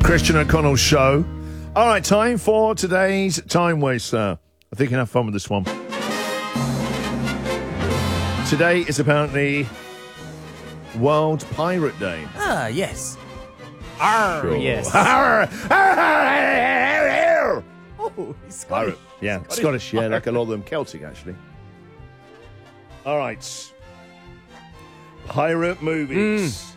Christian O'Connell Show. All right, time for today's Time Waster. I think you can have fun with this one. Today is apparently World Pirate Day. Ah, yes. Arr, Sure. yes. Arr, arr, arr. Oh, he's Scottish. Pirate. Yeah, Scottish, yeah, like a lot of them. Celtic, actually. All right. Pirate movies.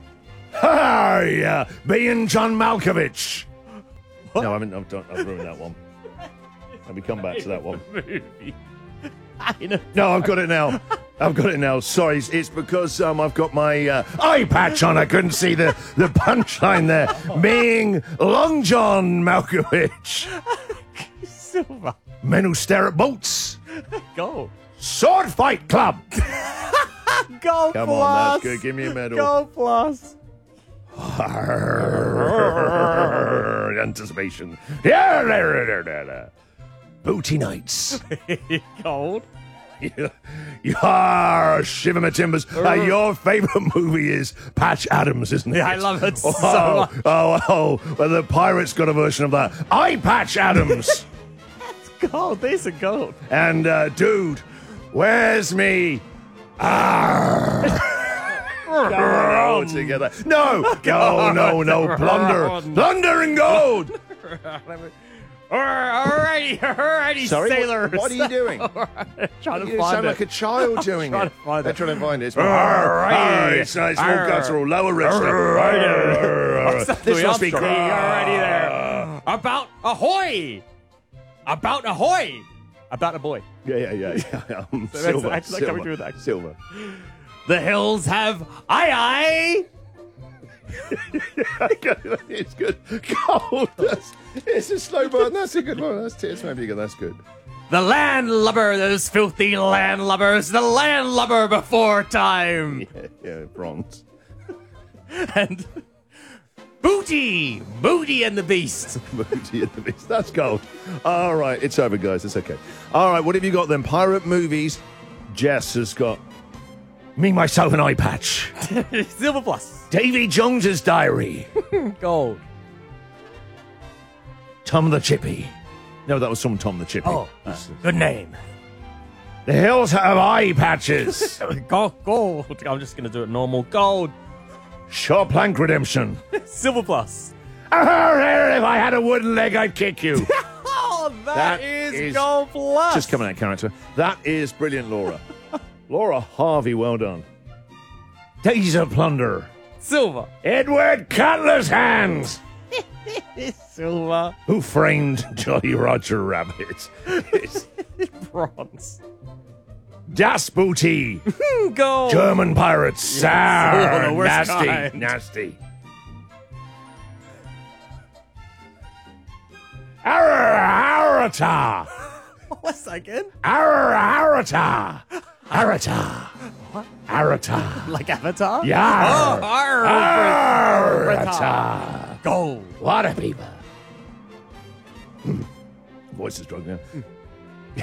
Hi, being John Malkovich. What? No, I've ruined that one. Let me come back to that one. No, I've got it now. Sorry, it's because I've got my eye patch on. I couldn't see the punchline there. Being Long John Malkovich. Silver. Men who stare at boats. Go. Sword Fight Club. Go Come plus. on, that's good. Give me a medal. Go plus. Anticipation. Booty Nights. Gold. Yeah, shiver my timbers. Your favourite movie is Patch Adams, isn't it? Yeah, I love it so Oh, much. well, the Pirates got a version of that. I Patch Adams. Gold. These are gold. And, dude, where's me? Come on, all together. No, no, plunder and gold. Alrighty, Sorry, sailors. what are you doing? Trying to You find sound it. like a child doing trying it. to find They're it. trying to find it. It's Alrighty. it's nice. Small guttural, lower register. This must be already there. About ahoy! About ahoy! About a boy. Yeah. that's Silver, actually coming through with that. silver. The hills have aye. It's good. Gold. It's a slow burn. That's a good one. That's maybe good. That's good. The landlubber, those filthy landlubbers, the landlubber before time. Yeah, bronze. And Booty and the Beast. Booty and the Beast. That's gold. All right, it's over, guys. It's okay. All right, what have you got then? Pirate movies. Jess has got Me, Myself, and Eye Patch. Silver plus. Davy Jones's Diary. Gold. Tom the Chippy. No, that was from Tom the Chippy. Oh, good name. The hills have eye patches. Gold. I'm just going to do it normal. Gold. Short Plank Redemption. Silver plus. If I had a wooden leg, I'd kick you. Oh, That that is is gold plus. Just coming out of character. That is brilliant, Laura. Laura Harvey, well done. Days of Plunder. Silver. Edward Cutler's Hands. Silver. Who framed Jolly Roger Rabbit? It's Bronze. Das Booty. Gold. German pirates. Oh, Sour. the worst Nasty. kind. Nasty. Arata. What's that again? Arata. Arata. Arata. Like Avatar? Yar. Oh, Arata. Gold. What a people. Voice is drunk now.